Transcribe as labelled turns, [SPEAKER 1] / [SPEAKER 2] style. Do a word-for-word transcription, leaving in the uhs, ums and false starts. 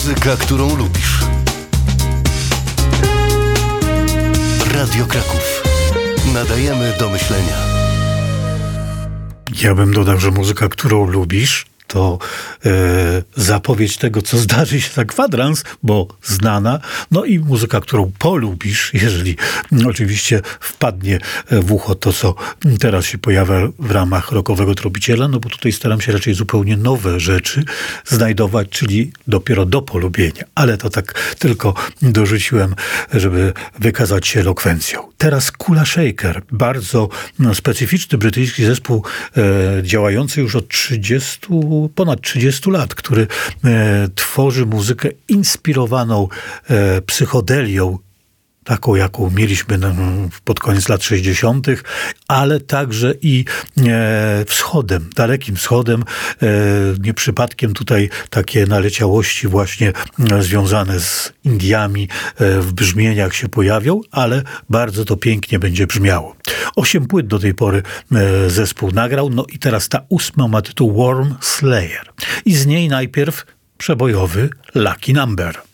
[SPEAKER 1] Muzyka, którą lubisz. Radio Kraków. Nadajemy do myślenia.
[SPEAKER 2] Ja bym dodał, że muzyka, którą lubisz, to e, zapowiedź tego, co zdarzy się za kwadrans, bo znana, no i muzyka, którą polubisz, jeżeli no, oczywiście wpadnie w ucho to, co teraz się pojawia w ramach rockowego tropiciela, no bo tutaj staram się raczej zupełnie nowe rzeczy znajdować, czyli dopiero do polubienia. Ale to tak tylko dorzuciłem, żeby wykazać się elokwencją. Teraz Kula Shaker, bardzo no, specyficzny brytyjski zespół e, działający już od trzydziestu ponad trzydziestu lat, który e, tworzy muzykę inspirowaną e, psychodelią, taką, jaką mieliśmy no, pod koniec lat sześćdziesiątych, ale także i e, wschodem, dalekim wschodem. E, nie przypadkiem tutaj takie naleciałości właśnie e, związane z Indiami e, w brzmieniach się pojawią, ale bardzo to pięknie będzie brzmiało. Osiem płyt do tej pory e, zespół nagrał, no i teraz ta ósma ma tytuł Worm Slayer. I z niej najpierw przebojowy Lucky Number.